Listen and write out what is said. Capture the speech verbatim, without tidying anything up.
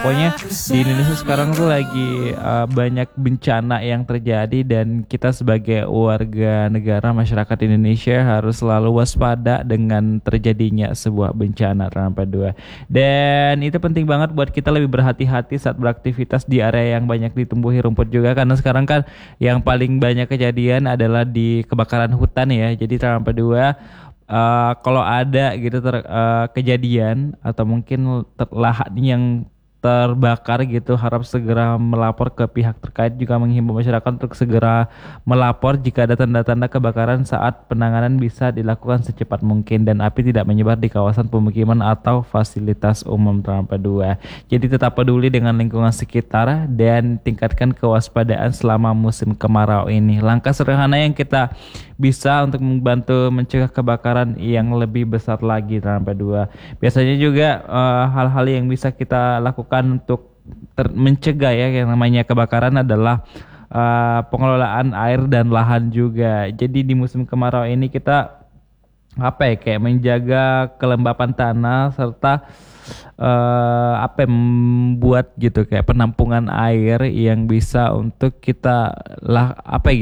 Pokoknya di Indonesia sekarang tuh lagi uh, banyak bencana yang terjadi dan kita sebagai warga negara masyarakat Indonesia harus selalu waspada dengan terjadinya sebuah bencana rampai dua. Dan itu penting banget buat kita lebih berhati-hati saat beraktivitas di area yang banyak ditumbuhi rumput juga karena sekarang kan yang paling banyak kejadian adalah di kebakaran hutan ya. Jadi rampai dua uh, kalau ada gitu ter- uh, kejadian atau mungkin ter- lahan yang terbakar gitu harap segera melapor ke pihak terkait juga menghimbau masyarakat untuk segera melapor jika ada tanda-tanda kebakaran saat penanganan bisa dilakukan secepat mungkin dan api tidak menyebar di kawasan pemukiman atau fasilitas umum rampai dua. Jadi tetap peduli dengan lingkungan sekitar dan tingkatkan kewaspadaan selama musim kemarau ini. Langkah sederhana yang kita bisa untuk membantu mencegah kebakaran yang lebih besar lagi rampai dua. Biasanya juga eh, hal-hal yang bisa kita lakukan untuk ter- mencegah ya yang namanya kebakaran adalah eh, pengelolaan air dan lahan juga. Jadi di musim kemarau ini kita apa ya kayak menjaga kelembapan tanah serta eh apa ya, membuat gitu kayak penampungan air yang bisa untuk kita lah apa ya